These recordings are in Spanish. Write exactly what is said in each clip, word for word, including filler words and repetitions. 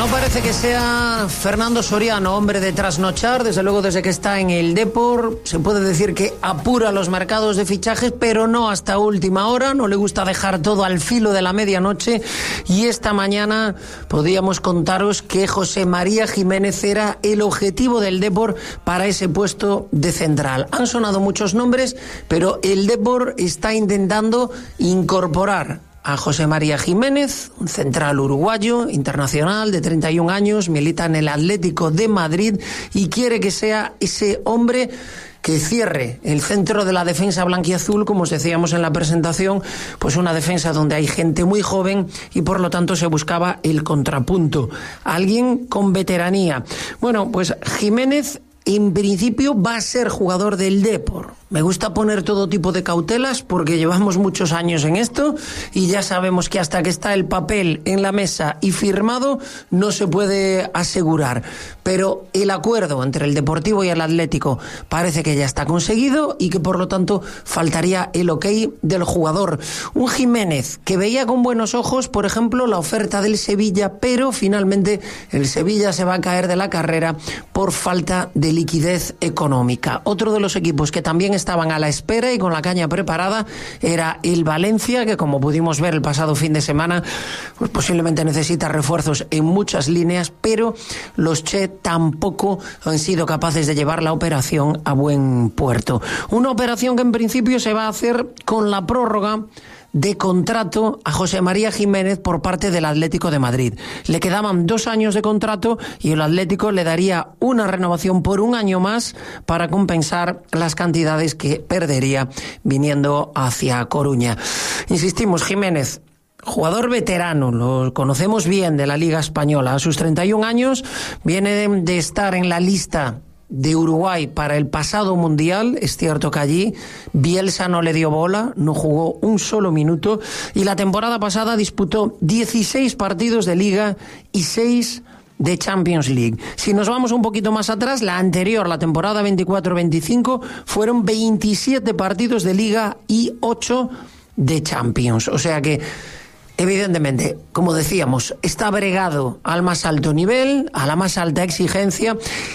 No parece que sea Fernando Soriano, hombre de trasnochar. Desde luego, desde que está en el Depor, se puede decir que apura los mercados de fichajes, pero no hasta última hora. No le gusta dejar todo al filo de la medianoche. Y esta mañana podíamos contaros que José María Jiménez era el objetivo del Depor para ese puesto de central. Han sonado muchos nombres, pero el Depor está intentando incorporar a José María Jiménez, un central uruguayo, internacional, de treinta y un años, milita en el Atlético de Madrid y quiere que sea ese hombre que cierre el centro de la defensa blanquiazul, como os decíamos en la presentación, pues una defensa donde hay gente muy joven y por lo tanto se buscaba el contrapunto. Alguien con veteranía. Bueno, pues Jiménez en principio va a ser jugador del Depor. Me gusta poner todo tipo de cautelas porque llevamos muchos años en esto y ya sabemos que hasta que está el papel en la mesa y firmado no se puede asegurar. Pero el acuerdo entre el Deportivo y el Atlético parece que ya está conseguido y que por lo tanto faltaría el ok del jugador. Un Jiménez que veía con buenos ojos, por ejemplo, la oferta del Sevilla, pero finalmente el Sevilla se va a caer de la carrera por falta de liquidez económica. Otro de los equipos que también estaban a la espera y con la caña preparada era el Valencia, que como pudimos ver el pasado fin de semana, pues posiblemente necesita refuerzos en muchas líneas, pero los Che tampoco han sido capaces de llevar la operación a buen puerto. Una operación que en principio se va a hacer con la prórroga de contrato a José María Jiménez por parte del Atlético de Madrid. Le quedaban dos años de contrato y el Atlético le daría una renovación por un año más para compensar las cantidades que perdería viniendo hacia Coruña. Insistimos, Jiménez, jugador veterano, lo conocemos bien de la Liga Española. A sus treinta y un años viene de estar en la lista de Uruguay para el pasado Mundial. Es cierto que allí Bielsa no le dio bola, no jugó un solo minuto y la temporada pasada disputó dieciséis partidos de Liga y seis de Champions League. Si nos vamos un poquito más atrás, la anterior, la temporada veinticuatro veinticinco, fueron veintisiete partidos de Liga y ocho de Champions. O sea que evidentemente, como decíamos, está bregado al más alto nivel, a la más alta exigencia.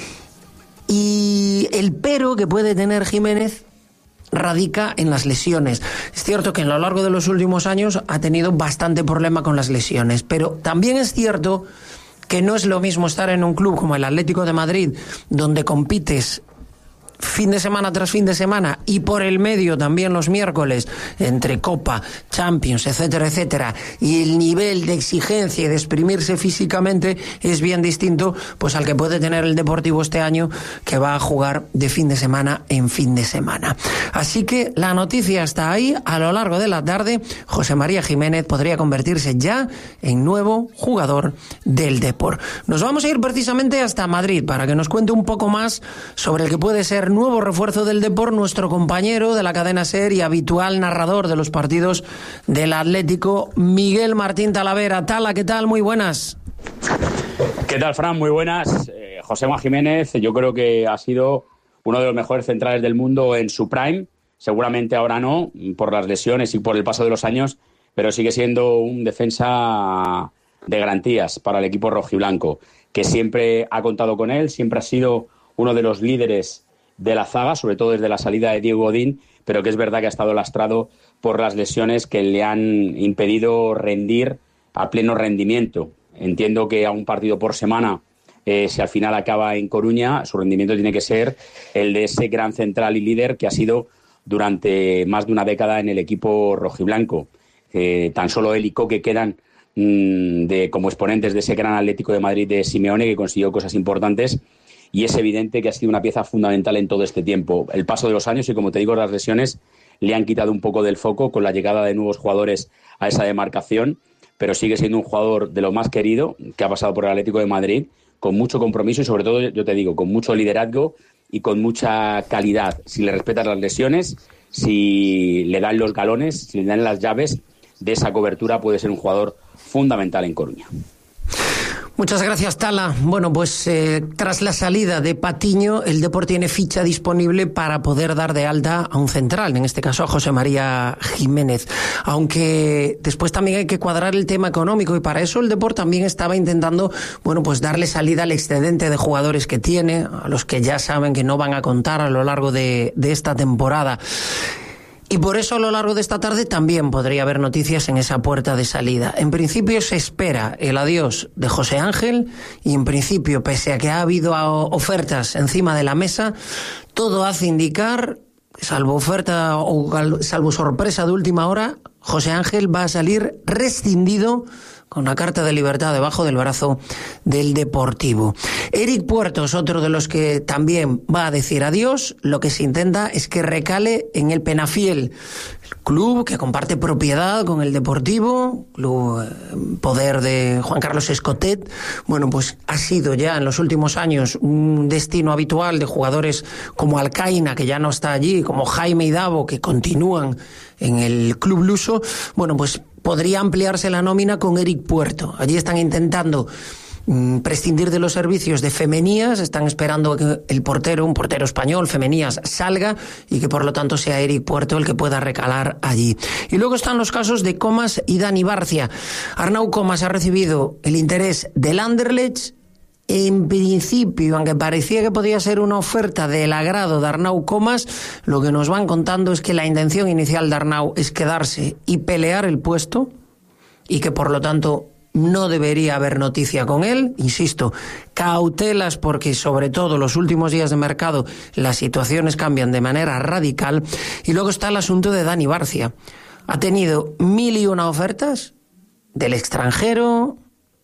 Y el pero que puede tener Jiménez radica en las lesiones. Es cierto que a lo largo de los últimos años ha tenido bastante problema con las lesiones, pero también es cierto que no es lo mismo estar en un club como el Atlético de Madrid, donde compites fin de semana tras fin de semana y por el medio también los miércoles entre Copa, Champions, etcétera, etcétera, y el nivel de exigencia y de exprimirse físicamente es bien distinto pues al que puede tener el Deportivo este año, que va a jugar de fin de semana en fin de semana. Así que la noticia está ahí. A lo largo de la tarde, José María Jiménez podría convertirse ya en nuevo jugador del Depor. Nos vamos a ir precisamente hasta Madrid para que nos cuente un poco más sobre el que puede ser nuevo refuerzo del Depor, nuestro compañero de la cadena SER y habitual narrador de los partidos del Atlético, Miguel Martín Talavera. Tala, ¿qué tal? Muy buenas. ¿Qué tal, Fran? Muy buenas. Eh, José María Jiménez, yo creo que ha sido uno de los mejores centrales del mundo en su prime. Seguramente ahora no, por las lesiones y por el paso de los años, pero sigue siendo un defensa de garantías para el equipo rojiblanco, que siempre ha contado con él, siempre ha sido uno de los líderes de la zaga, sobre todo desde la salida de Diego Godín, pero que es verdad que ha estado lastrado por las lesiones que le han impedido rendir a pleno rendimiento. Entiendo que a un partido por semana, eh, si al final acaba en Coruña, su rendimiento tiene que ser el de ese gran central y líder que ha sido durante más de una década en el equipo rojiblanco. Eh, tan solo él y Coque quedan mmm, de, como exponentes de ese gran Atlético de Madrid de Simeone, que consiguió cosas importantes. Y es evidente que ha sido una pieza fundamental en todo este tiempo. El paso de los años y, como te digo, las lesiones le han quitado un poco del foco con la llegada de nuevos jugadores a esa demarcación, pero sigue siendo un jugador de lo más querido que ha pasado por el Atlético de Madrid, con mucho compromiso y, sobre todo, yo te digo, con mucho liderazgo y con mucha calidad. Si le respetas las lesiones, si le dan los galones, si le dan las llaves de esa cobertura, puede ser un jugador fundamental en Coruña. Muchas gracias, Tala. Bueno, pues eh, tras la salida de Patiño, el Depor tiene ficha disponible para poder dar de alta a un central, en este caso a José María Jiménez. Aunque después también hay que cuadrar el tema económico y para eso el Depor también estaba intentando, bueno, pues darle salida al excedente de jugadores que tiene, a los que ya saben que no van a contar a lo largo de, de esta temporada. Y por eso a lo largo de esta tarde también podría haber noticias en esa puerta de salida. En principio se espera el adiós de José Ángel y en principio, pese a que ha habido ofertas encima de la mesa, todo hace indicar, salvo oferta o salvo sorpresa de última hora, José Ángel va a salir rescindido con la carta de libertad debajo del brazo del Deportivo. Eric Puertos, otro de los que también va a decir adiós, lo que se intenta es que recale en el Penafiel, el club que comparte propiedad con el Deportivo, club eh, poder de Juan Carlos Escotet. Bueno, pues ha sido ya en los últimos años un destino habitual de jugadores como Alcaina, que ya no está allí, como Jaime y Davo, que continúan en el club luso. Bueno, pues podría ampliarse la nómina con Eric Puerto. Allí están intentando mmm, prescindir de los servicios de Femenías, están esperando que el portero, un portero español, Femenías, salga y que por lo tanto sea Eric Puerto el que pueda recalar allí. Y luego están los casos de Comas y Dani Barcia. Arnau Comas ha recibido el interés del Anderlecht. En principio, aunque parecía que podía ser una oferta del agrado de Arnau Comas, lo que nos van contando es que la intención inicial de Arnau es quedarse y pelear el puesto y que por lo tanto no debería haber noticia con él. Insisto, cautelas porque sobre todo los últimos días de mercado las situaciones cambian de manera radical. Y luego está el asunto de Dani Barcia. Ha tenido mil y una ofertas del extranjero,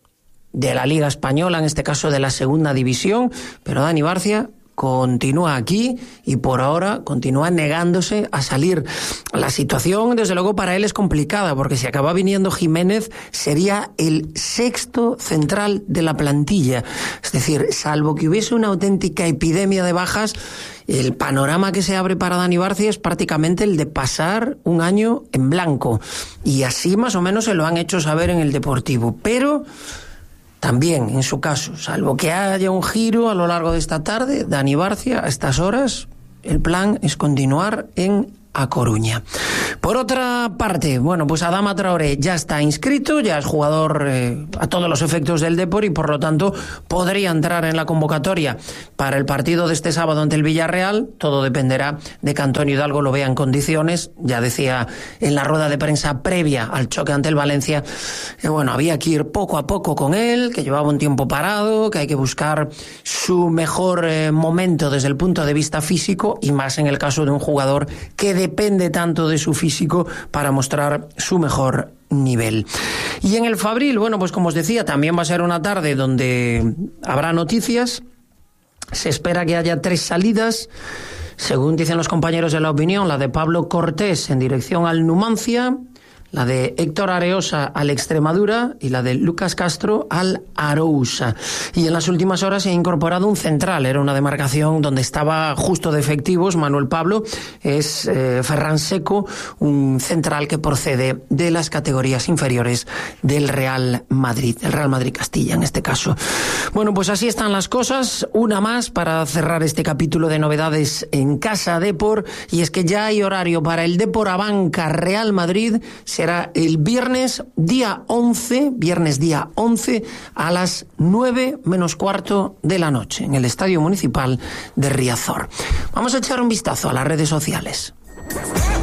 de la Liga Española, en este caso de la Segunda División, pero Dani Barcia continúa aquí y por ahora continúa negándose a salir. La situación, desde luego, para él es complicada, porque si acaba viniendo Jiménez, sería el sexto central de la plantilla. Es decir, salvo que hubiese una auténtica epidemia de bajas, el panorama que se abre para Dani Barcia es prácticamente el de pasar un año en blanco. Y así más o menos se lo han hecho saber en el Deportivo. Pero también, en su caso, salvo que haya un giro a lo largo de esta tarde, Dani Barcia, a estas horas, el plan es continuar en A Coruña. Por otra parte, bueno, pues Adama Traoré ya está inscrito, ya es jugador eh, a todos los efectos del Depor y por lo tanto podría entrar en la convocatoria para el partido de este sábado ante el Villarreal. Todo dependerá de que Antonio Hidalgo lo vea en condiciones. Ya decía en la rueda de prensa previa al choque ante el Valencia que bueno, había que ir poco a poco con él, que llevaba un tiempo parado, que hay que buscar su mejor eh, momento desde el punto de vista físico y más en el caso de un jugador que depende tanto de su físico para mostrar su mejor nivel. Y en el Fabril, bueno, pues como os decía, también va a ser una tarde donde habrá noticias. Se espera que haya tres salidas, según dicen los compañeros de La Opinión, la de Pablo Cortés en dirección al Numancia, la de Héctor Areosa al Extremadura y la de Lucas Castro al Arousa. Y en las últimas horas se ha incorporado un central, era una demarcación donde estaba justo de efectivos. Manuel Pablo es eh, Ferran Seco, un central que procede de las categorías inferiores del Real Madrid, el Real Madrid Castilla en este caso. Bueno, pues así están las cosas. Una más para cerrar este capítulo de novedades en Casa Depor, y es que ya hay horario para el Depor Abanca Real Madrid. Se Será el viernes día once, viernes día once a las nueve menos cuarto de la noche en el Estadio Municipal de Riazor. Vamos a echar un vistazo a las redes sociales.